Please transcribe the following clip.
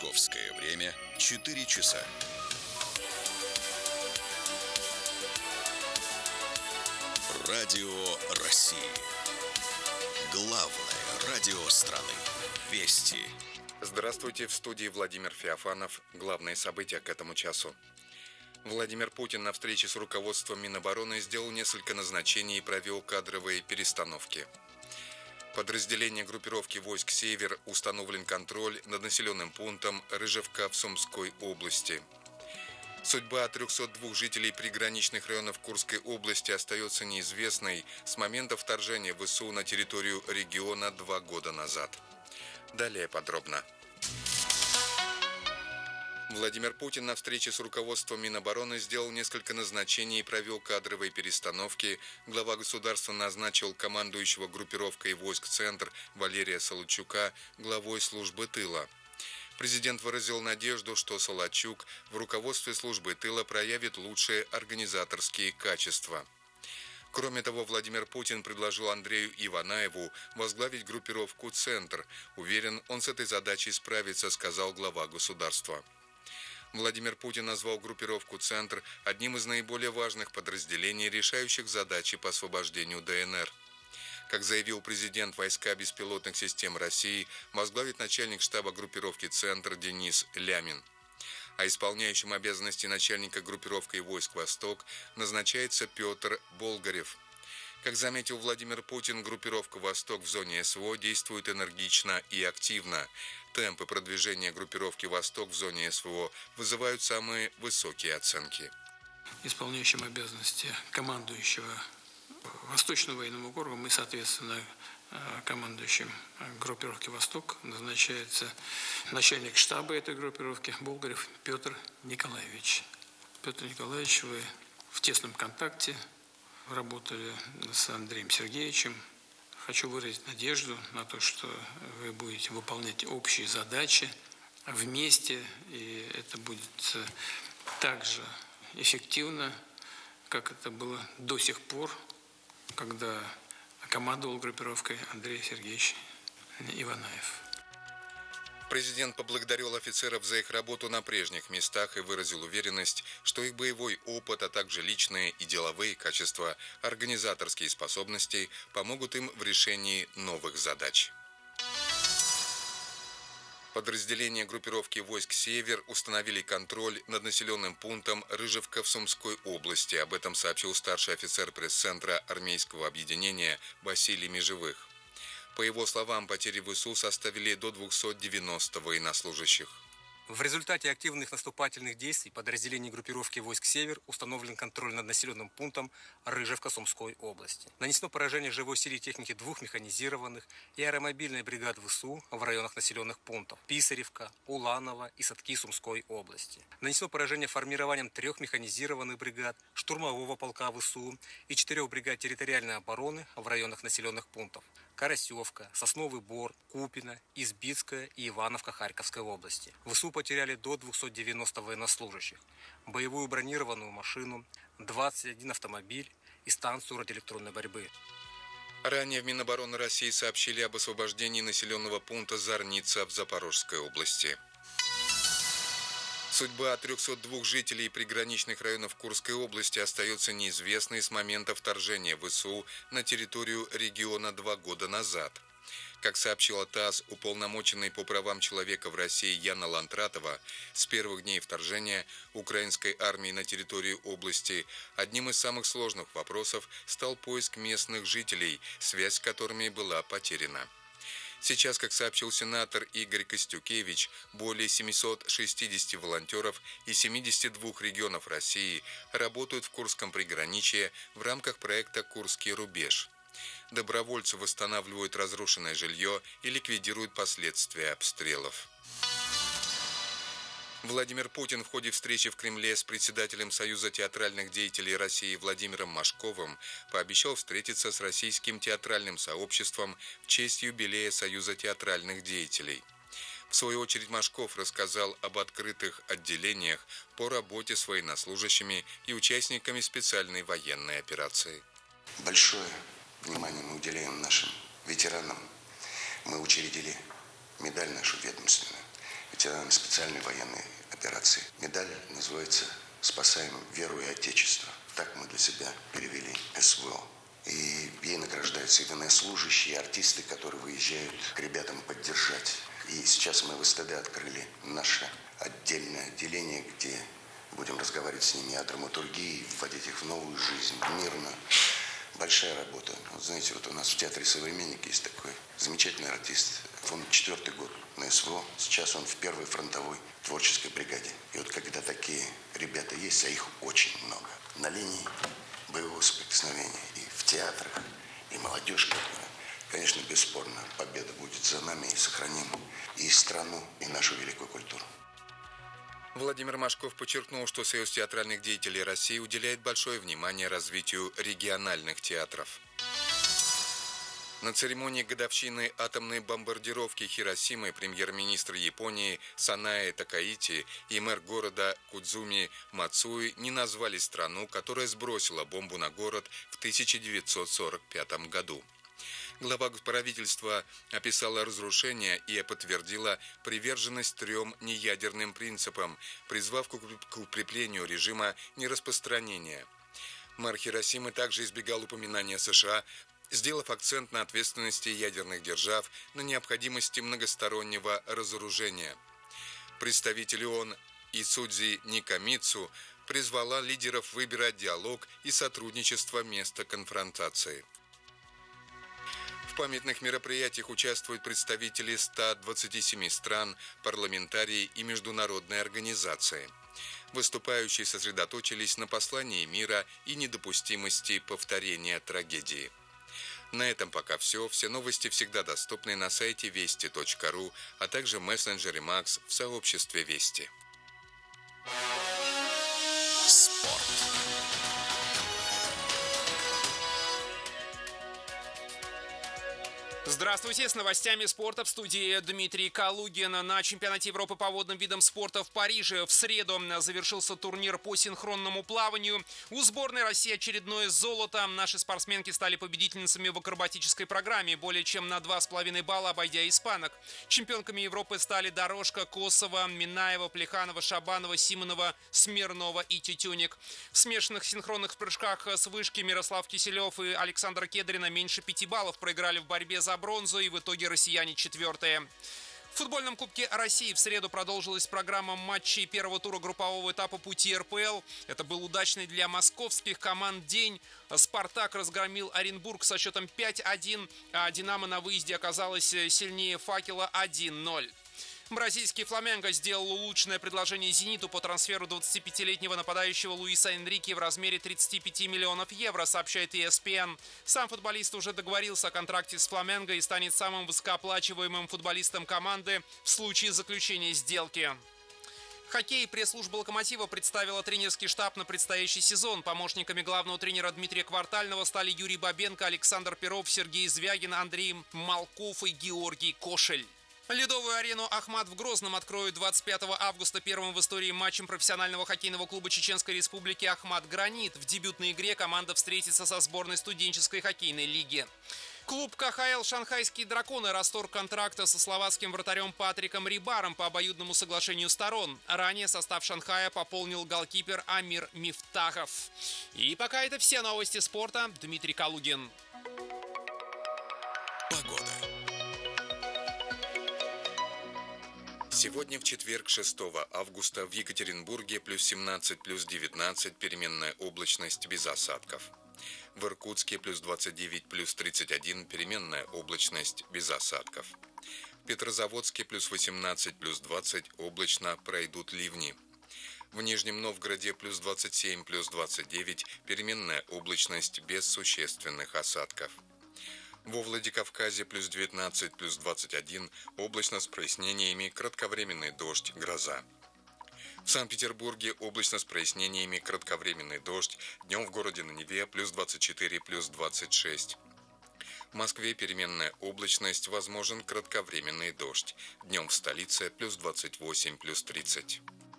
Московское время 4 часа. Радио России. Главное радио страны. Вести. Здравствуйте, в студии Владимир Феофанов. Главные события к этому часу. Владимир Путин на встрече с руководством Минобороны сделал несколько назначений и провел кадровые перестановки. Подразделение группировки войск «Север» установлен контроль над населенным пунктом Рыжевка в Сумской области. Судьба 302 жителей приграничных районов Курской области остается неизвестной с момента вторжения ВСУ на территорию региона 2 года назад. Далее подробно. Владимир Путин на встрече с руководством Минобороны сделал несколько назначений и провел кадровые перестановки. Глава государства назначил командующего группировкой войск «Центр» Валерия Солодчука главой службы тыла. Президент выразил надежду, что Солодчук в руководстве службы тыла проявит лучшие организаторские качества. Кроме того, Владимир Путин предложил Андрею Иванаеву возглавить группировку «Центр». Уверен, он с этой задачей справится, сказал глава государства. Владимир Путин назвал группировку «Центр» одним из наиболее важных подразделений, решающих задачи по освобождению ДНР. Как заявил президент, войска беспилотных систем России возглавит начальник штаба группировки «Центр» Денис Лямин. А исполняющим обязанности начальника группировки войск «Восток» назначается Петр Болгарев. Как заметил Владимир Путин, группировка «Восток» в зоне СВО действует энергично и активно. Темпы продвижения группировки «Восток» в зоне СВО вызывают самые высокие оценки. Исполняющим обязанности командующего Восточным военным округом и, соответственно, командующим группировки «Восток» назначается начальник штаба этой группировки Болгарев Петр Николаевич. Петр Николаевич, вы в тесном контакте работали с Андреем Сергеевичем. Хочу выразить надежду на то, что вы будете выполнять общие задачи вместе, и это будет так же эффективно, как это было до сих пор, когда командовал группировкой Андрей Сергеевич Иванаев. Президент поблагодарил офицеров за их работу на прежних местах и выразил уверенность, что их боевой опыт, а также личные и деловые качества, организаторские способности помогут им в решении новых задач. Подразделения группировки войск «Север» установили контроль над населенным пунктом Рыжевка в Сумской области. Об этом сообщил старший офицер пресс-центра армейского объединения Василий Межевых. По его словам, потери ВСУ составили до 290 военнослужащих. В результате активных наступательных действий подразделений группировки войск «Север» установлен контроль над населенным пунктом Рыжевка Сумской области. Нанесено поражение живой силе техники 2 механизированных и аэромобильной бригад ВСУ в районах населенных пунктов Писаревка, Уланово и Садки Сумской области. Нанесено поражение формированием 3 механизированных бригад, штурмового полка ВСУ и 4 бригад территориальной обороны в районах населенных пунктов Карасевка, Сосновый Бор, Купино, Избицкая и Ивановка Харьковской области. ВСУ потеряли до 290 военнослужащих, боевую бронированную машину, 21 автомобиль и станцию радиоэлектронной борьбы. Ранее в Минобороны России сообщили об освобождении населенного пункта Зарница в Запорожской области. Судьба 302 жителей приграничных районов Курской области остается неизвестной с момента вторжения ВСУ на территорию региона 2 года назад. Как сообщила ТАСС, уполномоченный по правам человека в России Яна Лантратова, с первых дней вторжения украинской армии на территорию области одним из самых сложных вопросов стал поиск местных жителей, связь с которыми была потеряна. Сейчас, как сообщил сенатор Игорь Костюкевич, более 760 волонтеров из 72 регионов России работают в Курском приграничье в рамках проекта «Курский рубеж». Добровольцы восстанавливают разрушенное жилье и ликвидируют последствия обстрелов. Владимир Путин в ходе встречи в Кремле с председателем Союза театральных деятелей России Владимиром Машковым пообещал встретиться с российским театральным сообществом в честь юбилея Союза театральных деятелей. В свою очередь Машков рассказал об открытых отделениях по работе с военнослужащими и участниками специальной военной операции. Большое внимание мы уделяем нашим ветеранам. Мы учредили медаль нашу ведомственную. ветеранам специальной военной операции. Медаль называется «Спасаем веру и Отечество». Так мы для себя перевели СВО. И ей награждаются и военнослужащие, и артисты, которые выезжают к ребятам поддержать. И сейчас мы в СТД открыли наше отдельное отделение, где будем разговаривать с ними о драматургии, вводить их в новую жизнь, мирно. Большая работа. Вот знаете, вот у нас в театре «Современник» есть такой замечательный артист. Он 4-й год на СВО. Сейчас он в 1-й фронтовой творческой бригаде. И вот когда такие ребята есть, а их очень много, на линии боевого соприкосновения и в театрах, и молодежь, которая, конечно, бесспорно, победа будет за нами, и сохраним и страну, и нашу великую культуру. Владимир Машков подчеркнул, что Союз театральных деятелей России уделяет большое внимание развитию региональных театров. На церемонии годовщины атомной бомбардировки Хиросимы премьер-министр Японии Санае Такаити и мэр города Кудзуми Мацуи не назвали страну, которая сбросила бомбу на город в 1945 году. Глава правительства описала разрушение и подтвердила приверженность 3 неядерным принципам, призвав к укреплению режима нераспространения. Мэр Хиросимы также избегал упоминания США, сделав акцент на ответственности ядерных держав, на необходимости многостороннего разоружения. Представитель ООН Исудзи Никамицу призвала лидеров выбирать диалог и сотрудничество вместо конфронтации. В памятных мероприятиях участвуют представители 127 стран, парламентарии и международные организации. Выступающие сосредоточились на послании мира и недопустимости повторения трагедии. На этом пока все. Все новости всегда доступны на сайте вести.ру, а также в мессенджере Макс в сообществе Вести. Спорт. Здравствуйте, с новостями спорта в студии Дмитрий Калугин. На чемпионате Европы по водным видам спорта в Париже в среду завершился турнир по синхронному плаванию. У сборной России очередное золото. Наши спортсменки стали победительницами в акробатической программе, более чем на 2,5 балла обойдя испанок. Чемпионками Европы стали Дорожка, Косова, Минаева, Плеханова, Шабанова, Симонова, Смирнова и Тютюник. В смешанных синхронных прыжках с вышки Мирослав Киселев и Александр Кедрина меньше 5 баллов проиграли в борьбе за бронзу, и в итоге россияне 4-е. В футбольном Кубке России в среду продолжилась программа матчей первого тура группового этапа пути РПЛ. Это был удачный для московских команд день. «Спартак» разгромил Оренбург со счетом 5-1, а «Динамо» на выезде оказалась сильнее «Факела» 1-0. Бразильский «Фламенго» сделал улучшенное предложение «Зениту» по трансферу 25-летнего нападающего Луиса Энрике в размере 35 миллионов евро, сообщает ESPN. Сам футболист уже договорился о контракте с «Фламенго» и станет самым высокооплачиваемым футболистом команды в случае заключения сделки. Хоккей. Пресс-служба «Локомотива» представила тренерский штаб на предстоящий сезон. Помощниками главного тренера Дмитрия Квартального стали Юрий Бабенко, Александр Перов, Сергей Звягин, Андрей Малков и Георгий Кошель. Ледовую арену «Ахмат» в Грозном откроют 25 августа первым в истории матчем профессионального хоккейного клуба Чеченской Республики «Ахмат Гранит». В дебютной игре команда встретится со сборной студенческой хоккейной лиги. Клуб КХЛ «Шанхайские драконы» расторг контракта со словацким вратарем Патриком Рибаром по обоюдному соглашению сторон. Ранее состав Шанхая пополнил голкипер Амир Мифтахов. И пока это все новости спорта. Дмитрий Калугин. Погода. Сегодня в четверг, 6 августа, в Екатеринбурге плюс 17, плюс 19, переменная облачность без осадков. В Иркутске плюс 29, плюс 31, переменная облачность без осадков. В Петрозаводске плюс 18, плюс 20, облачно, пройдут ливни. В Нижнем Новгороде плюс 27, плюс 29, переменная облачность без существенных осадков. Во Владикавказе плюс 19, плюс 21, облачно с прояснениями, кратковременный дождь, гроза. В Санкт-Петербурге облачно с прояснениями, кратковременный дождь, днем в городе на Неве плюс 24, плюс 26. В Москве переменная облачность, возможен кратковременный дождь, днем в столице плюс 28, плюс 30.